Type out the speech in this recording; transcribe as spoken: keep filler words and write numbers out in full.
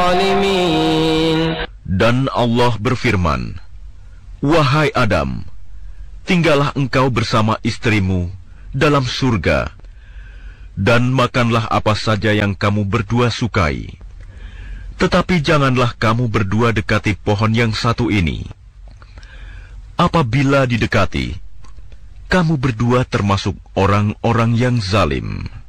الظالمين. Dan Allah berfirman, "Wahai Adam, tinggallah engkau bersama istrimu dalam surga, dan makanlah apa saja yang kamu berdua sukai. Tetapi janganlah kamu berdua dekati pohon yang satu ini. Apabila didekati, kamu berdua termasuk orang-orang yang zalim."